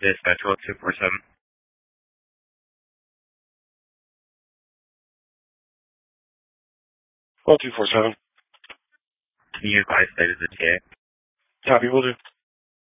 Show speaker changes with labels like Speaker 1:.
Speaker 1: Dispatch 1247.
Speaker 2: Well, 247.
Speaker 1: Can you advise that is a TA?
Speaker 2: Copy, will do.